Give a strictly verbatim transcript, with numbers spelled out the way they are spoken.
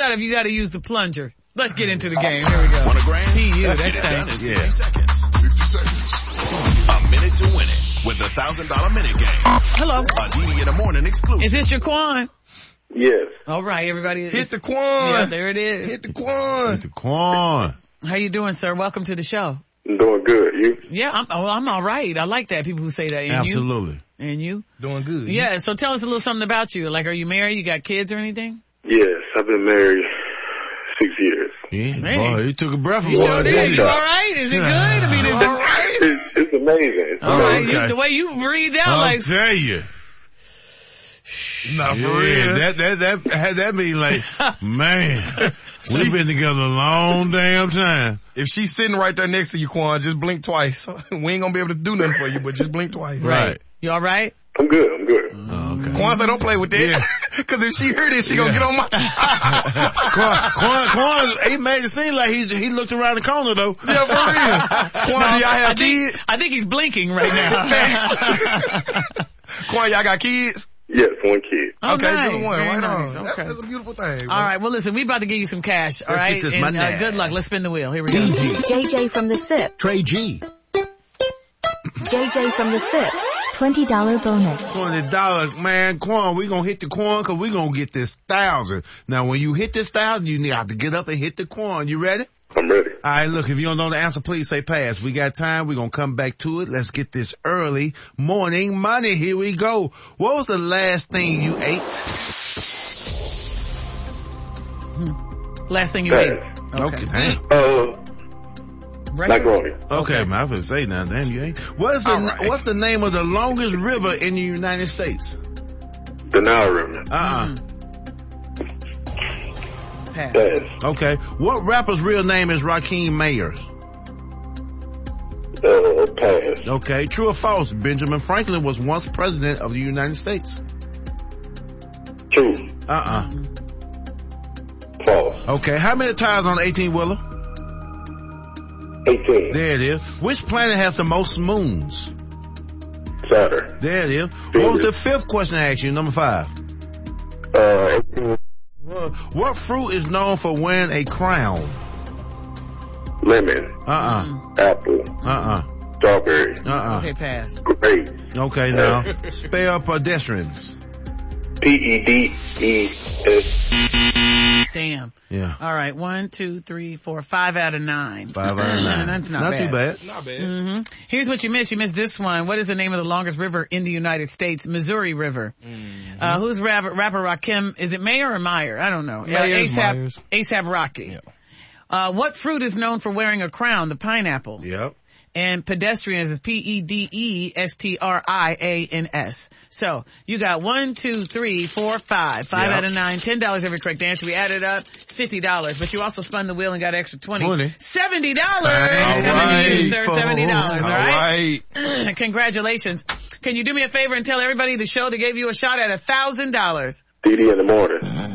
out if you got to use the plunger. Let's get into the game. Here we go. Want a grand? P U, Let's that get it thing. done in sixty Yeah. seconds. sixty seconds. A minute to win it with the one thousand dollars minute game. Hello. A D D in the morning exclusive. Is this Jaquan? Yes. All right, everybody. Hit the Quan. Yeah, there it is. Hit the Quan. Hit the corn. How you doing, sir? Welcome to the show. I'm doing good. You? Yeah, I'm, oh, I'm all right. I like that. People who say that. And Absolutely. You? And you? Doing good. Yeah, so tell us a little something about you. Like, are you married? You got kids or anything? Yes. I've been married six years. Yeah, Man. boy, you took a breath You away. sure didn't did. you? You all right? Is it good? I mean, is it all right? It's, it's amazing. It's All right. amazing. You, the way you breathe out, I'll like, tell you. Nah, for Yeah, real. that that that had that mean like, man, we've been together a long damn time. If she's sitting right there next to you, Quan, just blink twice. We ain't gonna be able to do nothing for you, but just blink twice. Right. you all right? I'm good. I'm good. Oh, okay. Quan said, don't play with that. Yeah. Cause if she heard it, she gonna Yeah. get on my... Quan, Quan, Quan, he made it seem like he he looked around the corner though. Yeah, for real. Quan, do y'all I have think, kids? I think he's blinking right now. Quan, y'all got kids? Yes, one kid. Oh, okay, nice. just one. Very Right nice. on. Okay. That, that's a beautiful thing. Bro. All right, well, listen, we about to give you some cash, all Let's right? get this and money. uh, good luck. Let's spin the wheel. Here we go. J J from the S I P. Trey G. J J from the S I P. twenty dollars bonus. Twenty dollars, man. Quan, we gonna hit the Quan because we gonna get this thousand. Now, when you hit this thousand, you need to get up and hit the Quan. You ready? I'm ready. All right, look, if you don't know the answer, please say pass. We got time. We're going to come back to it. Let's get this early morning money. Here we go. What was the last thing you ate? Last thing you Pass. ate. Okay, damn. Uh, Right. macaroni. Okay, man, I was going to say now, damn, you ain't. What's the, All right. what's the name of the longest river in the United States? The Nile River. Uh-uh. Pass. Pass. Okay. What rapper's real name is Rakim Mayers? Uh, pass. Okay. True or false? Benjamin Franklin was once president of the United States. True. Uh-uh. False. Okay. How many tires on an eighteen-wheeler? eighteen. There it is. Which planet has the most moons? Saturn. There it is. What was the fifth question I asked you? Number five. Uh, eighteen. What fruit is known for wearing a crown? Lemon. Uh-uh. Apple. Uh-uh. Strawberry. Uh-uh. Okay, pass. Grapes. Okay, now. Spell pedestrians. P E D E S. Damn. Yeah. All right, one, two, three, four, five out of nine. Five out of nine. That's not, Not bad. too bad. Not bad. Mm-hmm. Here's what you missed. You missed this one. What is the name of the longest river in the United States? Missouri River. Mm-hmm. Uh, who's rapper, rapper Rakim? Is it Mayer or Meyer? I don't know. Myers, Uh, Myers. ASAP, ASAP Rocky. Yeah. Uh, what fruit is known for wearing a crown? The pineapple. Yep. And pedestrians is P E D E S T R I A N S. So, you got one, two, three, four, five. Five Yep. out of nine. Ten dollars every correct answer. We added up. Fifty dollars. But you also spun the wheel and got an extra twenty. Twenty. Seventy dollars. All Coming to you, right, sir. folks. Seventy dollars. All All right. right. Congratulations. Can you do me a favor and tell everybody the show that gave you a shot at a thousand dollars? D D in the morning.